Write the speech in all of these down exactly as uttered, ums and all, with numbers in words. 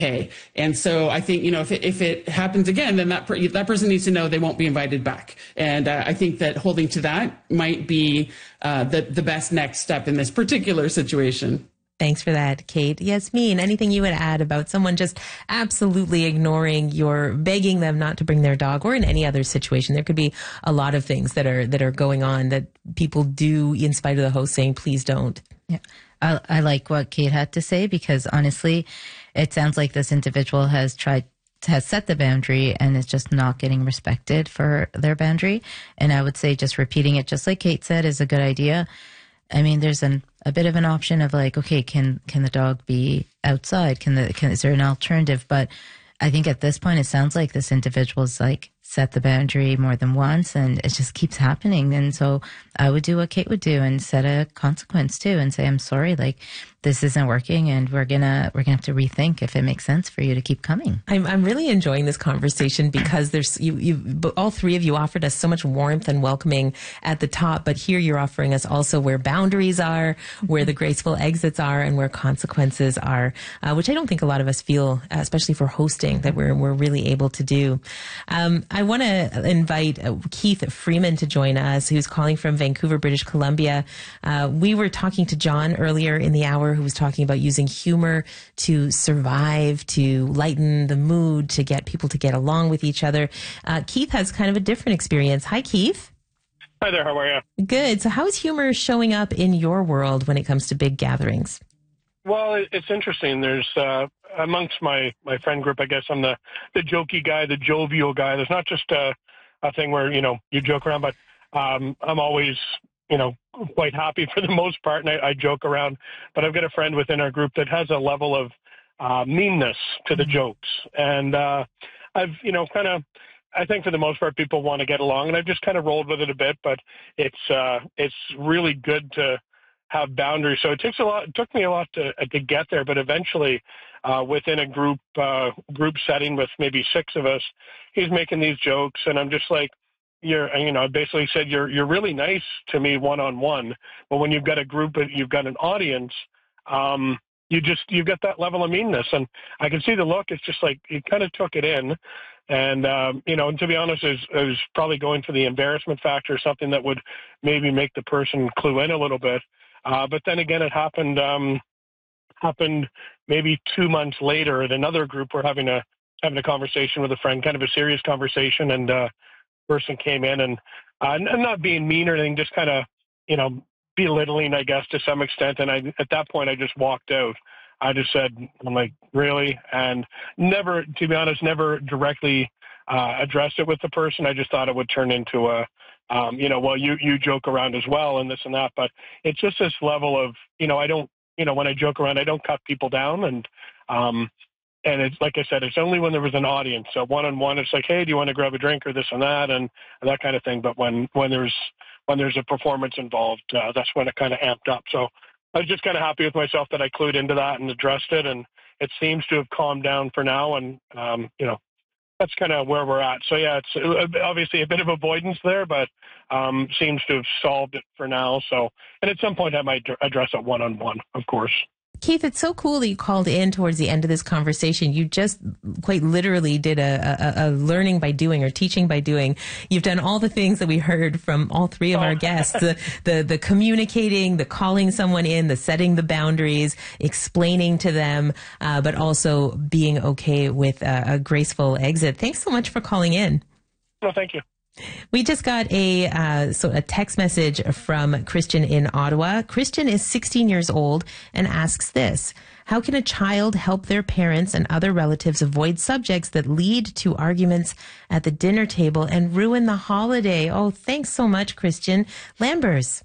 okay. And so I think, you know, if it, if it happens again, then that, per, that person needs to know they won't be invited back. And uh, I think that holding to that might be uh, the, the best next step in this particular situation. Thanks for that, Kate. Yasmeen, anything you would add about someone just absolutely ignoring your begging them not to bring their dog, or in any other situation? There could be a lot of things that are that are going on that people do in spite of the host saying, please don't. Yeah, I, I like what Kate had to say, because honestly, it sounds like this individual has tried has set the boundary and is just not getting respected for their boundary. And I would say just repeating it, just like Kate said, is a good idea. I mean, there's an, a bit of an option of like, okay, can can the dog be outside? Can the can, is there an alternative? But I think at this point, it sounds like this individual's like set the boundary more than once, and it just keeps happening. And so I would do what Kate would do and set a consequence too, and say, I'm sorry, like this isn't working, and we're gonna we're gonna have to rethink if it makes sense for you to keep coming. I'm I'm really enjoying this conversation because there's you you all three of you offered us so much warmth and welcoming at the top, but here you're offering us also where boundaries are, where the graceful exits are, and where consequences are, uh, which I don't think a lot of us feel, uh, especially for hosting, that we're we're really able to do. Um, I want to invite Keith Freeman to join us, who's calling from Vancouver, British Columbia. Uh, we were talking to John earlier in the hour, who was talking about using humor to survive, to lighten the mood, to get people to get along with each other. Uh, Keith has kind of a different experience. Hi, Keith. Hi there. How are you? Good. So how is humor showing up in your world when it comes to big gatherings? Well, it's interesting. There's uh, amongst my, my friend group, I guess I'm the, the jokey guy, the jovial guy. There's not just a, a thing where, you know, you joke around, but um, I'm always, you know, quite happy for the most part, and I, I joke around. But I've got a friend within our group that has a level of uh, meanness to the jokes. And uh, I've, you know, kind of, I think for the most part, people want to get along, and I've just kind of rolled with it a bit. But it's uh, it's really good to have boundaries. So it takes a lot. It took me a lot to to get there, but eventually, uh, within a group uh, group setting with maybe six of us, he's making these jokes, and I'm just like, you're, you know, I basically said you're you're really nice to me one on one, but when you've got a group, you've got an audience, um, you just you've got that level of meanness, and I can see the look. It's just like he kind of took it in. And, um, you know, and to be honest, I was, I was probably going for the embarrassment factor, something that would maybe make the person clue in a little bit. Uh, but then again, it happened um, happened maybe two months later at another group. We're having a having a conversation with a friend, kind of a serious conversation, and uh, person came in and uh, and not being mean or anything, just kind of, you know, belittling, I guess, to some extent. And I, at that point, I just walked out. I just said, I'm like, really? And never, to be honest, never directly uh, addressed it with the person. I just thought it would turn into a, um, you know, well, you, you joke around as well and this and that. But it's just this level of, you know, I don't, you know, when I joke around, I don't cut people down. And, um, and it's like I said, it's only when there was an audience. So one-on-one, it's like, hey, do you want to grab a drink or this and that and, and that kind of thing. But when, when there's, when there's a performance involved, uh, that's when it kind of amped up. So I was just kind of happy with myself that I clued into that and addressed it, and it seems to have calmed down for now. And, um, you know, that's kind of where we're at. So, yeah, it's obviously a bit of avoidance there, but um, seems to have solved it for now. So, and at some point I might address it one-on-one, of course. Keith, it's so cool that you called in towards the end of this conversation. You just quite literally did a, a, a learning by doing or teaching by doing. You've done all the things that we heard from all three of oh. our guests, the, the, the communicating, the calling someone in, the setting the boundaries, explaining to them, uh, but also being okay with a, a graceful exit. Thanks so much for calling in. No, thank you. We just got a uh, so a text message from Christian in Ottawa. Christian is sixteen years old and asks this: how can a child help their parents and other relatives avoid subjects that lead to arguments at the dinner table and ruin the holiday? Oh, thanks so much, Christian. Lambers.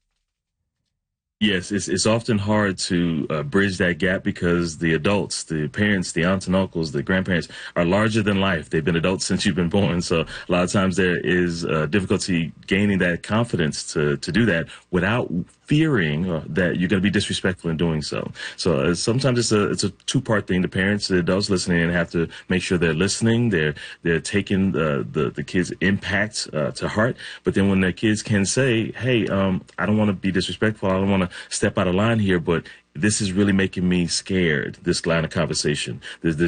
Yes, it's it's often hard to uh, bridge that gap because the adults, the parents, the aunts and uncles, the grandparents are larger than life. They've been adults since you've been born. So a lot of times there is uh, difficulty gaining that confidence to, to do that without fearing uh, that you're going to be disrespectful in doing so. So uh, sometimes it's a it's a two-part thing. The parents, the adults listening in have to make sure they're listening. They're they're taking uh, the the kids' impact uh, to heart. But then when their kids can say, "Hey, um, I don't want to be disrespectful. I don't want to step out of line here, but this is really making me scared." This line of conversation. There's, there's